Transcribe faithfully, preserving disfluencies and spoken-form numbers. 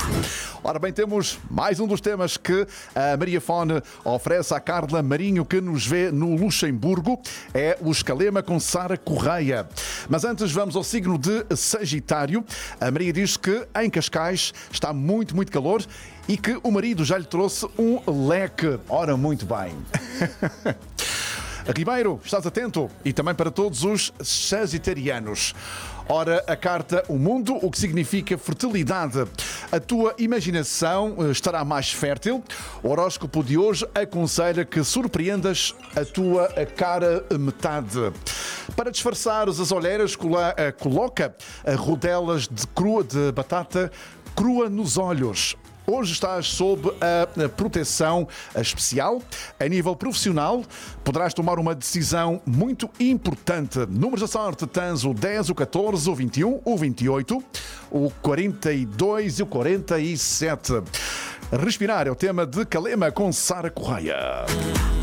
Ora bem, temos mais um dos temas que a Maria Fone oferece à Carla Marinho, que nos vê no Luxemburgo. É o Escalema com Sara Correia. Mas antes vamos ao signo de Sagitário. A Maria diz que em Cascais está muito, muito calor e que o marido já lhe trouxe um leque. Ora, muito bem. Ribeiro, estás atento? E também para todos os sagitarianos. Ora, a carta O Mundo, o que significa fertilidade. A tua imaginação estará mais fértil. O horóscopo de hoje aconselha que surpreendas a tua cara metade. Para disfarçares as olheiras, coloca rodelas de crua de batata crua nos olhos. Hoje estás sob a proteção especial. A nível profissional, poderás tomar uma decisão muito importante. Números da sorte: tens o dez, o catorze, o vinte e um, o vinte e oito, o quarenta e dois e o quarenta e sete. Respirar é o tema de Calema com Sara Correia.